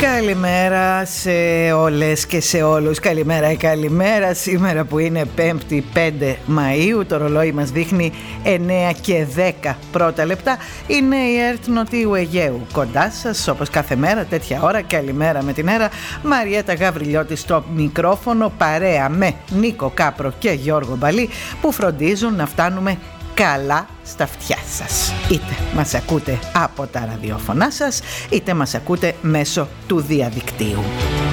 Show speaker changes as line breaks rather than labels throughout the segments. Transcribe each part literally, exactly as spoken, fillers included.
Καλημέρα σε όλες και σε όλους. Καλημέρα, καλημέρα. Σήμερα που είναι πέμπτη πέντε Μαΐου, το ρολόι μας δείχνει εννέα και δέκα πρώτα λεπτά. Είναι η ΕΡΤ Νοτιού Αιγαίου κοντά σας, όπως κάθε μέρα τέτοια ώρα. Καλημέρα με την έρα. Μαριέτα Γαβριλιώτη στο μικρόφωνο, παρέα με Νίκο Κάπρο και Γιώργο Μπαλή, που φροντίζουν να φτάνουμε καλά στα αυτιά σας. Είτε μας ακούτε από τα ραδιόφωνά σας, είτε μας ακούτε μέσω του διαδικτύου.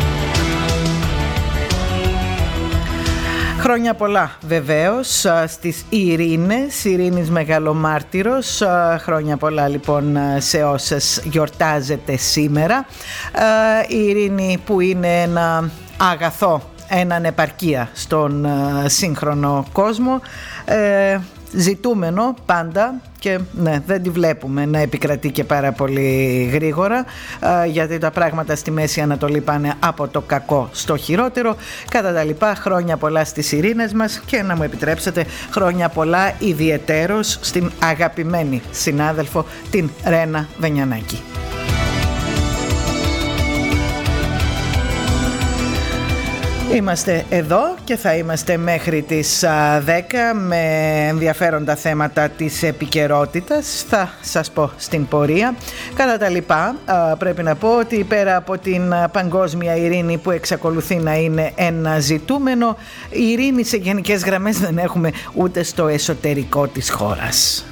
Χρόνια πολλά βεβαίως στις Ειρήνες, Ειρήνης Μεγαλομάρτυρος. Χρόνια πολλά λοιπόν σε όσες γιορτάζετε σήμερα. Η Ειρήνη που είναι ένα αγαθό, έναν επαρκεία στον σύγχρονο κόσμο, ζητούμενο πάντα, και ναι, δεν τη βλέπουμε να επικρατεί και πάρα πολύ γρήγορα, γιατί τα πράγματα στη Μέση Ανατολή πάνε από το κακό στο χειρότερο. Κατά τα λοιπά, χρόνια πολλά στις Ειρήνες μας, και να μου επιτρέψετε χρόνια πολλά ιδιαιτέρως στην αγαπημένη συνάδελφο την Ρένα Βενιανάκη. Είμαστε εδώ και θα είμαστε μέχρι τις δέκα με ενδιαφέροντα θέματα της επικαιρότητας. Θα σας πω στην πορεία. Κατά τα λοιπά, πρέπει να πω ότι πέρα από την παγκόσμια ειρήνη που εξακολουθεί να είναι ένα ζητούμενο, η ειρήνη σε γενικές γραμμές δεν έχουμε ούτε στο εσωτερικό της χώρας.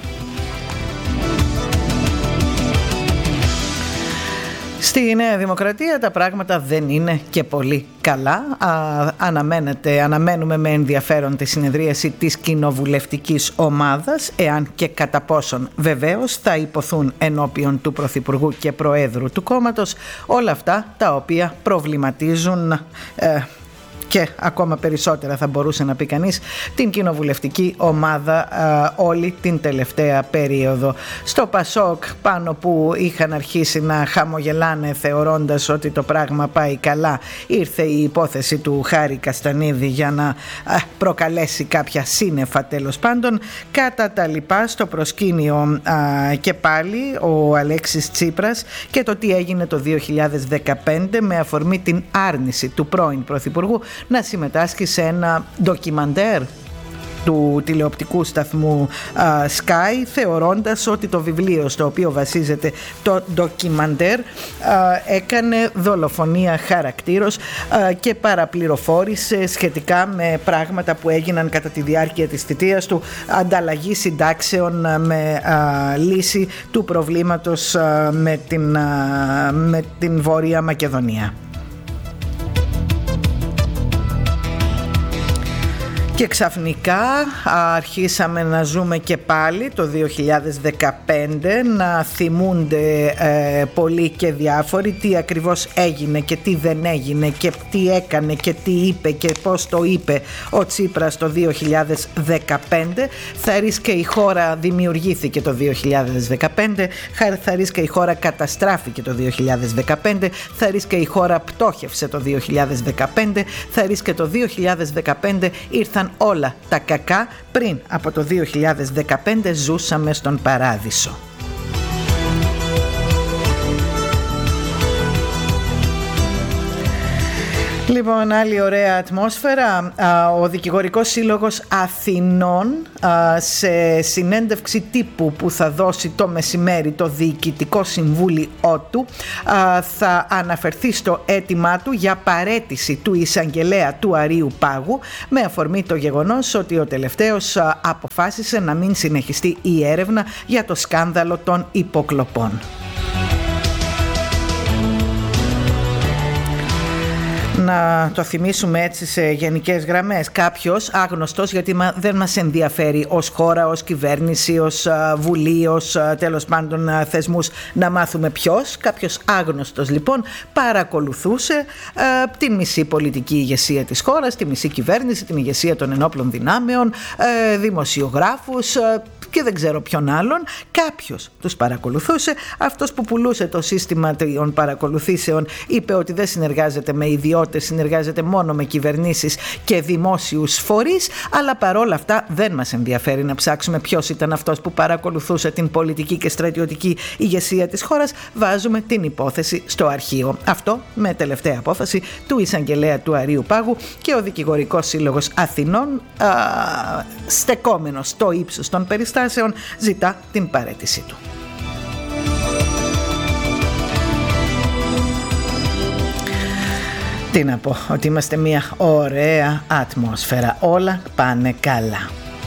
Στη Νέα Δημοκρατία τα πράγματα δεν είναι και πολύ καλά. Α, αναμένεται, αναμένουμε με ενδιαφέρον τη συνεδρίαση της κοινοβουλευτικής ομάδας, εάν και κατά πόσον βεβαίως θα υποθούν ενώπιον του Πρωθυπουργού και Προέδρου του κόμματος όλα αυτά τα οποία προβληματίζουν ε, και ακόμα περισσότερα θα μπορούσε να πει κανείς την κοινοβουλευτική ομάδα α, όλη την τελευταία περίοδο. Στο Πασόκ, πάνω που είχαν αρχίσει να χαμογελάνε θεωρώντας ότι το πράγμα πάει καλά, ήρθε η υπόθεση του Χάρη Καστανίδη για να α, προκαλέσει κάποια σύννεφα, τέλος πάντων. Κατά τα λοιπά, στο προσκήνιο α, και πάλι ο Αλέξης Τσίπρας και το τι έγινε το δύο χιλιάδες δεκαπέντε με αφορμή την άρνηση του πρώην Πρωθυπουργού να συμμετάσχει σε ένα ντοκιμαντέρ του τηλεοπτικού σταθμού uh, Sky, θεωρώντας ότι το βιβλίο στο οποίο βασίζεται το ντοκιμαντέρ uh, έκανε δολοφονία χαρακτήρος uh, και παραπληροφόρησε σχετικά με πράγματα που έγιναν κατά τη διάρκεια της θητείας του, ανταλλαγή συντάξεων uh, με uh, λύση του προβλήματος uh, με, την, uh, με την Βόρεια Μακεδονία. Και ξαφνικά αρχίσαμε να ζούμε και πάλι το δύο χιλιάδες δεκαπέντε, να θυμούνται ε, πολλοί και διάφοροι τι ακριβώς έγινε και τι δεν έγινε και τι έκανε και τι είπε και πώς το είπε ο Τσίπρας το δύο χιλιάδες δεκαπέντε. Θα ρίσκε η χώρα δημιουργήθηκε το δύο χιλιάδες δεκαπέντε, θα ρίσκε η χώρα καταστράφηκε το δύο χιλιάδες δεκαπέντε, θα ρίσκε η χώρα πτώχευσε το δύο χιλιάδες δεκαπέντε, θα ρίσκε το δύο χιλιάδες δεκαπέντε ήρθαν όλα τα κακά, πριν από το δύο χιλιάδες δεκαπέντε ζούσαμε στον παράδεισο. Λοιπόν, άλλη ωραία ατμόσφαιρα. Ο Δικηγορικός Σύλλογος Αθηνών, σε συνέντευξη τύπου που θα δώσει το μεσημέρι το Διοικητικό Συμβούλιο του, θα αναφερθεί στο αίτημά του για παραίτηση του εισαγγελέα του Αρείου Πάγου, με αφορμή το γεγονός ότι ο τελευταίος αποφάσισε να μην συνεχιστεί η έρευνα για το σκάνδαλο των υποκλοπών. Να το θυμίσουμε έτσι σε γενικές γραμμές. Κάποιος άγνωστος, γιατί δεν μας ενδιαφέρει ως χώρα, ως κυβέρνηση, ως βουλή, ως τέλος πάντων θεσμούς να μάθουμε ποιος. Κάποιος άγνωστος λοιπόν παρακολουθούσε ε, την μισή πολιτική ηγεσία της χώρας, τη μισή κυβέρνηση, την ηγεσία των ενόπλων δυνάμεων, ε, δημοσιογράφους, ε, και δεν ξέρω ποιον άλλον. Κάποιος τους παρακολουθούσε. Αυτός που πουλούσε το σύστημα των παρακολουθήσεων είπε ότι δεν συνεργάζεται με ιδιώτες, συνεργάζεται μόνο με κυβερνήσεις και δημόσιους φορείς, αλλά παρόλα αυτά δεν μας ενδιαφέρει να ψάξουμε ποιος ήταν αυτός που παρακολουθούσε την πολιτική και στρατιωτική ηγεσία της χώρας. Βάζουμε την υπόθεση στο αρχείο. Αυτό με τελευταία απόφαση του εισαγγελέα του Αρείου Πάγου, και ο Δικηγορικός Σύλλογος Αθηνών, α, στεκόμενος στο ύψος των περιστάσεων, ζητά την παραίτησή του. Τι να πω, ότι είμαστε μια ωραία ατμόσφαιρα, όλα πάνε καλά.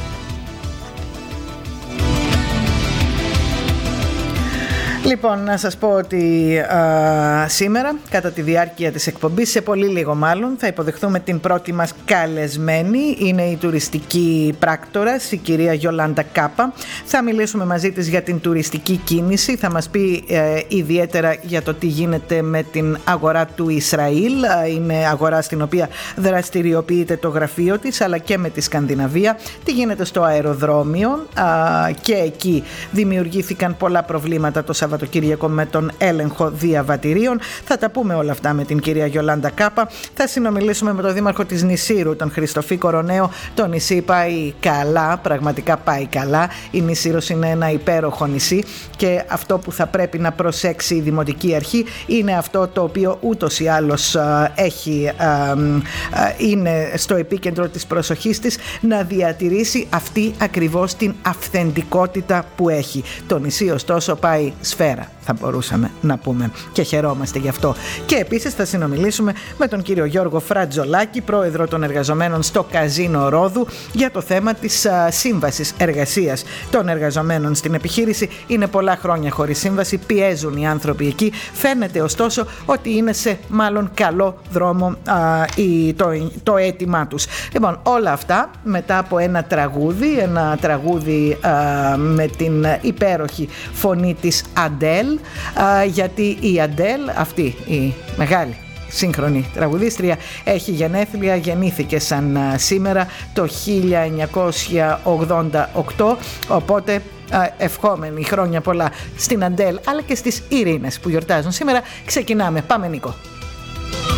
Λοιπόν, να σας πω ότι α, σήμερα, κατά τη διάρκεια της εκπομπής, σε πολύ λίγο μάλλον, θα υποδεχθούμε την πρώτη μας καλεσμένη. Είναι η τουριστική πράκτορας, η κυρία Γιολάντα Κάπα. Θα μιλήσουμε μαζί της για την τουριστική κίνηση. Θα μας πει ε, ιδιαίτερα για το τι γίνεται με την αγορά του Ισραήλ. Είναι αγορά στην οποία δραστηριοποιείται το γραφείο της, αλλά και με τη Σκανδιναβία. Τι γίνεται στο αεροδρόμιο, α, και εκεί δημιουργήθηκαν πολλά προβλήματα το Σαββατοκύριακο. το Κυριακό με τον έλεγχο διαβατηρίων. Θα τα πούμε όλα αυτά με την κυρία Γιολάντα Κάπα. Θα συνομιλήσουμε με τον δήμαρχο της Νησήρου, τον Χριστοφή Κοροναίο. Το νησί πάει καλά, πραγματικά πάει καλά. Η Νησήρος είναι ένα υπέροχο νησί και αυτό που θα πρέπει να προσέξει η Δημοτική Αρχή είναι αυτό το οποίο ούτως ή άλλως έχει, είναι στο επίκεντρο της προσοχής της, να διατηρήσει αυτή ακριβώς την αυθεντικότητα που έχει. Το νησί ωστόσο πάει σφαίρα, θα μπορούσαμε να πούμε, και χαιρόμαστε γι' αυτό. Και επίσης θα συνομιλήσουμε με τον κύριο Γιώργο Φρατζολάκη, πρόεδρο των εργαζομένων στο Καζίνο Ρόδου, για το θέμα της α, σύμβασης εργασίας των εργαζομένων στην επιχείρηση. Είναι πολλά χρόνια χωρίς σύμβαση, πιέζουν οι άνθρωποι εκεί. Φαίνεται ωστόσο ότι είναι σε μάλλον καλό δρόμο α, η, το, το αίτημά τους. Λοιπόν, όλα αυτά μετά από ένα τραγούδι, ένα τραγούδι α, με την υπέροχη φωνή της Αντέλ, γιατί η Αντέλ, αυτή η μεγάλη σύγχρονη τραγουδίστρια, έχει γενέθλια, γεννήθηκε σαν σήμερα το χίλια εννιακόσια ογδόντα οκτώ, οπότε ευχόμενη χρόνια πολλά στην Αντέλ, αλλά και στις Ειρήνες που γιορτάζουν σήμερα. Ξεκινάμε, πάμε Νίκο.